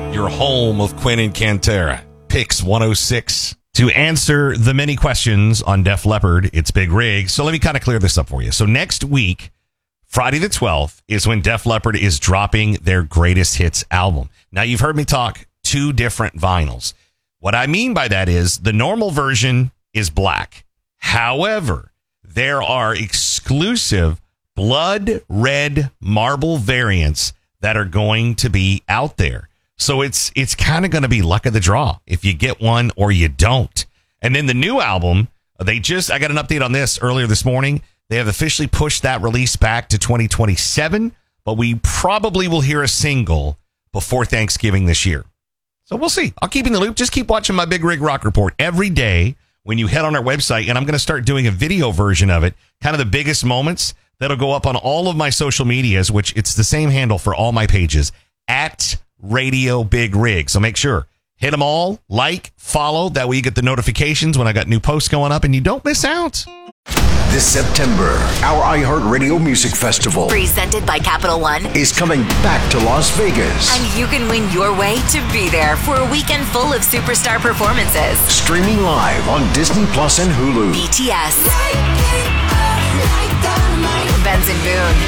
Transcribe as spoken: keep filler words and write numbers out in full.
your home of Quinn and Cantera. Picks one oh six. To answer the many questions on Def Leppard, it's Big Rig. So let me kind of clear this up for you. So next week, Friday the twelfth, is when Def Leppard is dropping their greatest hits album. Now, you've heard me talk two different vinyls. What I mean by that is the normal version is black. However, there are exclusive blood red marble variants that are going to be out there. So it's it's kind of going to be luck of the draw if you get one or you don't. And then the new album, they just, I got an update on this earlier this morning. They have officially pushed that release back to twenty twenty-seven, but we probably will hear a single before Thanksgiving this year. So we'll see. I'll keep you in the loop. Just keep watching my Big Rig Rock Report every day when you head on our website, and I'm going to start doing a video version of it, kind of the biggest moments that'll go up on all of my social medias, which it's the same handle for all my pages, at Radio Big Rig. So make sure, hit them all, like, follow. That way you get the notifications when I got new posts going up and you don't miss out. This September, our iHeartRadio Music Festival, presented by Capital One, is coming back to Las Vegas. And you can win your way to be there for a weekend full of superstar performances. Streaming live on Disney Plus and Hulu. B T S, Benson Boone,